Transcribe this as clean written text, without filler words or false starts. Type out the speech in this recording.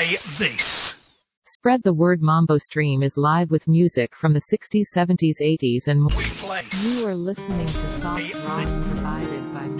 play this. Spread the word. Mambo Stream is live with music from the 60s, 70s, 80s and more. Replace. You are listening to soft rock provided by